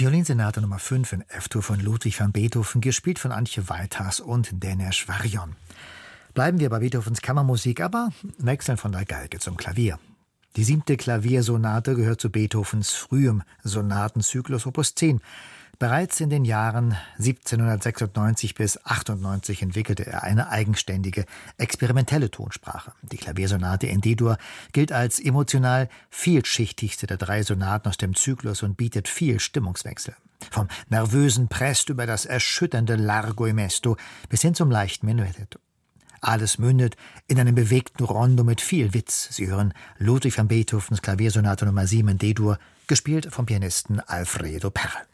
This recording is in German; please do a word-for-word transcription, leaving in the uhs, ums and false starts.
Violinsonate Nummer fünf in F-Dur von Ludwig van Beethoven, gespielt von Antje Weithas und Deneš Varjon. Bleiben wir bei Beethovens Kammermusik, aber wechseln von der Geige zum Klavier. Die siebte Klaviersonate gehört zu Beethovens frühem Sonatenzyklus Opus zehn. Bereits in den Jahren siebzehnhundertsechsundneunzig bis achtundneunzig entwickelte er eine eigenständige, experimentelle Tonsprache. Die Klaviersonate in D-Dur gilt als emotional vielschichtigste der drei Sonaten aus dem Zyklus und bietet viel Stimmungswechsel. Vom nervösen Prest über das erschütternde Largo e Mesto bis hin zum leichten Menuetto. Alles mündet in einem bewegten Rondo mit viel Witz. Sie hören Ludwig van Beethovens Klaviersonate Nummer sieben in D-Dur, gespielt vom Pianisten Alfredo Perl.